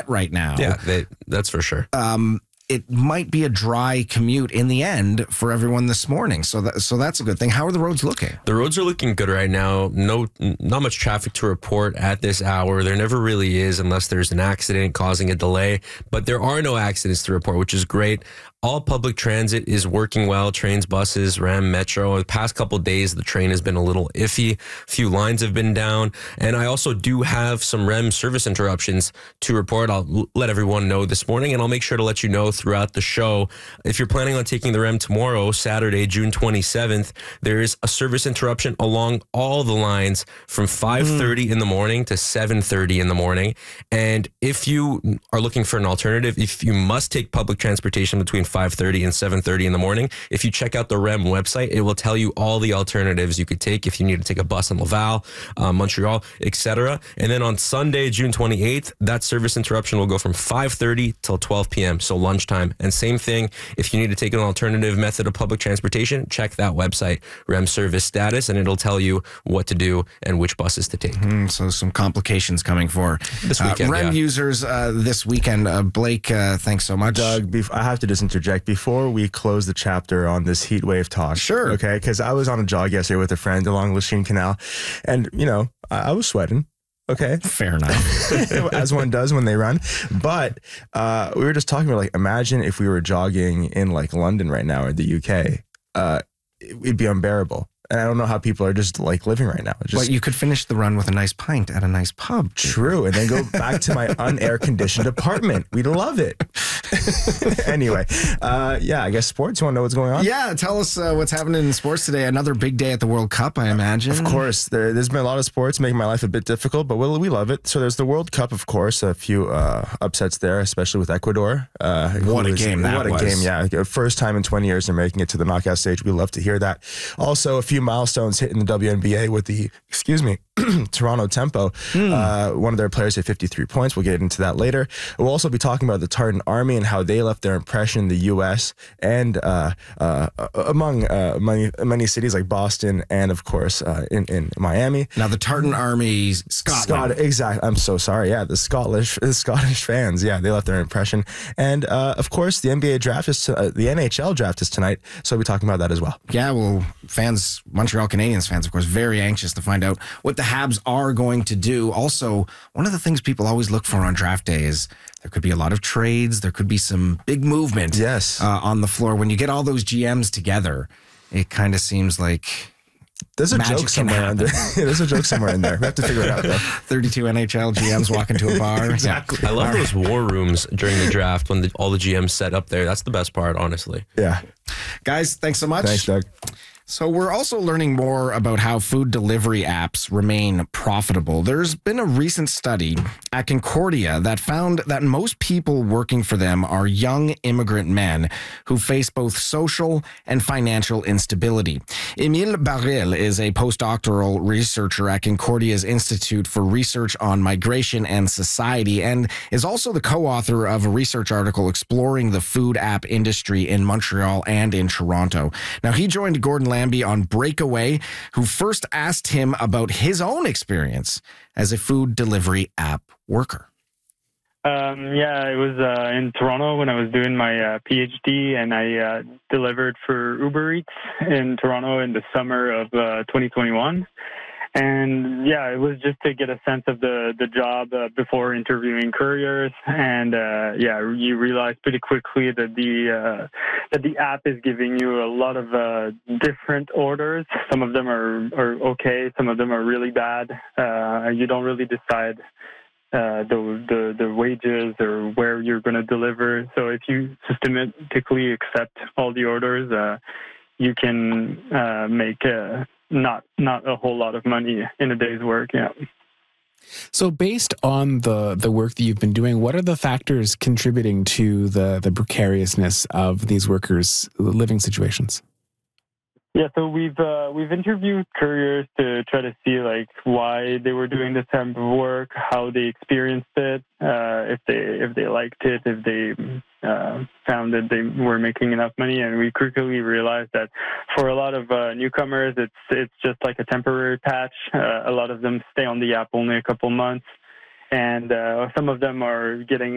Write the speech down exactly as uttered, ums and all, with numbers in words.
right now. Yeah, they, that's for sure. Um, it might be a dry commute in the end for everyone this morning. So that, so that's a good thing. How are the roads looking? The roads are looking good right now. No, not much traffic to report at this hour. There never really is unless there's an accident causing a delay. But there are no accidents to report, which is great. All public transit is working well. Trains, buses, Ram, Metro. The past couple of days, the train has been a little iffy. A few lines have been down. And I also do have some R E M service interruptions to report. I'll l- let everyone know this morning, and I'll make sure to let you know throughout the show. If you're planning on taking the R E M tomorrow, Saturday, June twenty-seventh, there is a service interruption along all the lines from five thirty mm. in the morning to seven thirty in the morning. And if you are looking for an alternative, if you must take public transportation between five thirty and seven thirty in the morning, if you check out the R E M website, it will tell you all the alternatives you could take if you need to take a bus in Laval, uh, Montreal, et cetera. And then on Sunday, June twenty-eighth, that service interruption will go from five thirty till twelve p.m., so lunchtime. And same thing, if you need to take an alternative method of public transportation, check that website, R E M service status, and it'll tell you what to do and which buses to take. Mm, so some complications coming for this weekend, uh, R E M yeah. users uh, this weekend. Uh, Blake, uh, thanks so much. Doug, bef- I have to just interject before we close the chapter on this heat wave talk. Sure. Okay, because I was on a jog yesterday with a friend along Lachine Canal, and, you know, I, I was sweating. Okay. Fair enough. As one does when they run. But uh, we were just talking about, like, imagine if we were jogging in, like, London right now or the U K. Uh, it'd be unbearable. And I don't know how people are just, like, living right now. Just, well, you could finish the run with a nice pint at a nice pub. True. And then go back to my unair-conditioned apartment. We'd love it. Anyway, uh, yeah, I guess sports. You want to know what's going on? Yeah, tell us uh, what's happening in sports today. Another big day at the World Cup, I imagine. Of course. There, there's been a lot of sports making my life a bit difficult, but we, we love it. So there's the World Cup, of course. A few uh, upsets there, especially with Ecuador. Uh, what a was, game that what was. What a game, yeah. First time in twenty years they're making it to the knockout stage. We love to hear that. Also, a few milestones hit in the W N B A with the, excuse me, Toronto Tempo. Mm. Uh, one of their players hit fifty-three points. We'll get into that later. We'll also be talking about the Tartan Army and how they left their impression in the U S and uh, uh, among uh, many many cities like Boston and, of course, uh, in, in Miami. Now, the Tartan Army, Scotland. Scott, exactly. I'm so sorry. Yeah, the Scottish the Scottish fans. Yeah, they left their impression. And, uh, of course, the N B A draft is, to, uh, the N H L draft is tonight. So we'll be talking about that as well. Yeah, well, fans, Montreal Canadiens fans, of course, very anxious to find out what the Habs are going to do. Also, one of the things people always look for on draft day is there could be a lot of trades. There could be some big movement yes. uh, on the floor. When you get all those G Ms together, it kind of seems like there's a joke somewhere in there. There's a joke somewhere in there. We have to figure it out, though. thirty-two N H L G Ms walk into a bar. Exactly. Yeah. I love those war rooms during the draft when the, all the G Ms set up there. That's the best part, honestly. Yeah. Guys, thanks so much. Thanks, Doug. So we're also learning more about how food delivery apps remain profitable. There's been a recent study at Concordia that found that most people working for them are young immigrant men who face both social and financial instability. Emile Baril is a postdoctoral researcher at Concordia's Institute for Research on Migration and Society and is also the co-author of a research article exploring the food app industry in Montreal and in Toronto. Now, he joined Gordon Lamb on Breakaway, who first asked him about his own experience as a food delivery app worker. Um, yeah, it was uh, in Toronto when I was doing my uh, PhD, and I uh, delivered for Uber Eats in Toronto in the summer of uh, twenty twenty-one. And yeah, it was just to get a sense of the, the job uh, before interviewing couriers. And uh, yeah, you realize pretty quickly that the uh, that the app is giving you a lot of uh, different orders. Some of them are, are okay. Some of them are really bad. Uh, you don't really decide uh, the, the the wages or where you're going to deliver. So if you systematically accept all the orders, uh, you can uh, make a Not not a whole lot of money in a day's work, yeah. So based on the, the work that you've been doing, what are the factors contributing to the, the precariousness of these workers' living situations? Yeah, so we've uh, we've interviewed couriers to try to see like why they were doing this type of work, how they experienced it, uh, if they if they liked it, if they uh, found that they were making enough money, and we quickly realized that for a lot of uh, newcomers, it's it's just like a temporary patch. Uh, a lot of them stay on the app only a couple months, and uh, some of them are getting